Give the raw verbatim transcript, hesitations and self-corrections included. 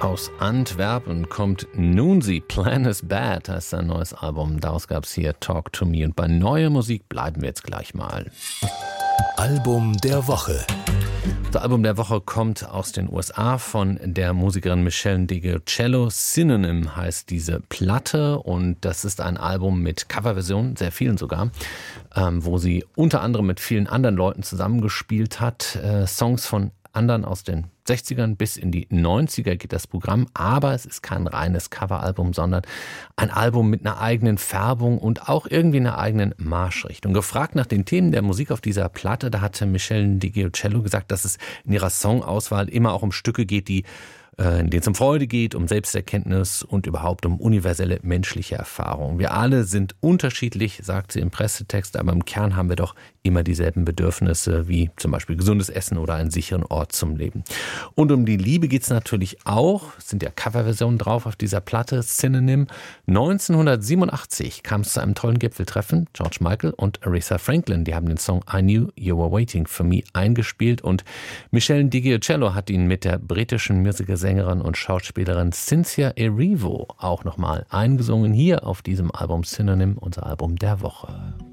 Aus Antwerpen kommt Noonsy, Plan is Bad, heißt sein neues Album. Daraus gab es hier Talk to Me. Und bei neuer Musik bleiben wir jetzt gleich mal. Album der Woche. Das Album der Woche kommt aus den U S A von der Musikerin Meshell Ndegeocello. Synonym heißt diese Platte und das ist ein Album mit Coverversionen, sehr vielen sogar, ähm, wo sie unter anderem mit vielen anderen Leuten zusammengespielt hat. Äh, Songs von anderen aus den sechzigern bis in die neunziger geht das Programm, aber es ist kein reines Coveralbum, sondern ein Album mit einer eigenen Färbung und auch irgendwie einer eigenen Marschrichtung. Gefragt nach den Themen der Musik auf dieser Platte, da hatte Meshell Ndegeocello gesagt, dass es in ihrer Songauswahl immer auch um Stücke geht, die in denen es um Freude geht, um Selbsterkenntnis und überhaupt um universelle menschliche Erfahrungen. Wir alle sind unterschiedlich, sagt sie im Pressetext, aber im Kern haben wir doch immer dieselben Bedürfnisse, wie zum Beispiel gesundes Essen oder einen sicheren Ort zum Leben. Und um die Liebe geht es natürlich auch, es sind ja Coverversionen drauf auf dieser Platte, Synonym. neunzehnhundertsiebenundachtzig kam es zu einem tollen Gipfeltreffen. George Michael und Aretha Franklin, die haben den Song I Knew You Were Waiting for Me eingespielt und Meshell Ndegeocello hat ihn mit der britischen Musikersängerin und Schauspielerin Cynthia Erivo auch nochmal eingesungen, hier auf diesem Album Synonym, unser Album der Woche.